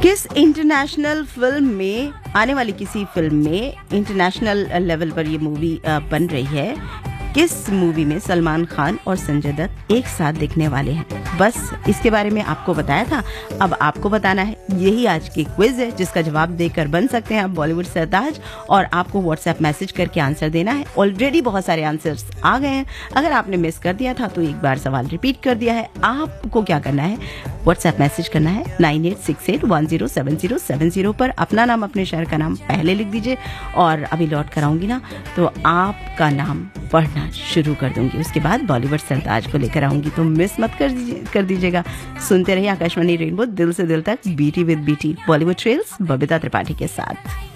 किस international film में, आने वाली किसी फिल्म में इंटरनेशनल लेवल पर ये मूवी बन रही है, किस मूवी में सलमान खान और संजय दत्त एक साथ दिखने वाले हैं? बस इसके बारे में आपको बताया था, अब आपको बताना है। यही आज की क्विज है जिसका जवाब देकर बन सकते हैं आप बॉलीवुड सरताज, और आपको व्हाट्सएप मैसेज करके आंसर देना है। ऑलरेडी बहुत सारे आंसर्स आ गए हैं। अगर आपने मिस कर दिया था तो एक बार सवाल रिपीट कर दिया है। आपको क्या करना है, व्हाट्सएप मैसेज करना है 9868107070 पर। अपना नाम, अपने शहर का नाम पहले लिख दीजिए, और अभी लौट कर आऊंगी ना तो आपका नाम पढ़ना शुरू कर दूंगी। उसके बाद बॉलीवुड सरताज को लेकर आऊंगी, तो मिस मत कर दीजिएगा। सुनते रहिए आकाशवाणी रेनबो, दिल से दिल तक, BT with BT, Bollywood trails Babita Tripathi के साथ।